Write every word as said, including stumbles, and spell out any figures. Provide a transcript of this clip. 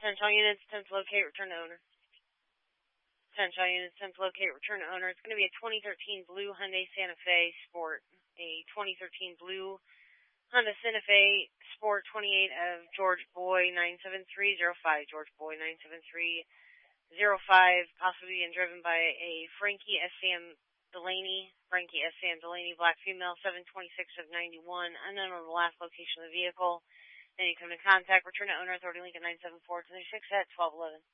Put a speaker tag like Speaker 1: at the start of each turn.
Speaker 1: Potential units, attempt to locate, return to owner. Potential units, attempt to locate, return to owner. It's going to be a twenty thirteen blue Hyundai Santa Fe Sport. A twenty thirteen blue Honda Santa Fe Sport twenty-eight of George Boy nine seven three zero five. George Boy nine seven three zero five, possibly being driven by a Frankie S C M Delaney. Frankie S C M Delaney, black female, seven twenty-six of ninety-one. Unknown on the last location of the vehicle. Then you come to contact, return to owner, Authority Lincoln nine seven four two six at twelve eleven.